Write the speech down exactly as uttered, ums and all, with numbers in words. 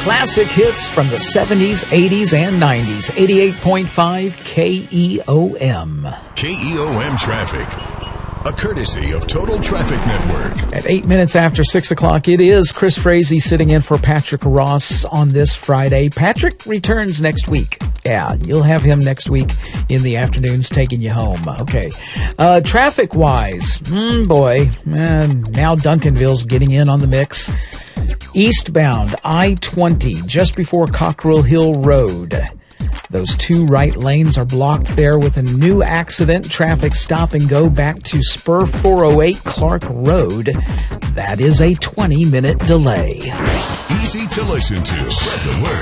classic hits from the seventies, eighties, and nineties. eighty-eight point five K E O M. K E O M Traffic, a courtesy of Total Traffic Network. At eight minutes after six o'clock, it is Chris Frazee sitting in for Patrick Ross on this Friday. Patrick returns next week. Yeah, you'll have him next week in the afternoons taking you home. Okay. Uh, traffic-wise, mm, boy, man, now Duncanville's getting in on the mix. Eastbound I twenty, just before Cockrell Hill Road. Those two right lanes are blocked there with a new accident. Traffic stop and go back to Spur four oh eight Clark Road. That is a twenty-minute delay. Easy to listen to. Spread the word.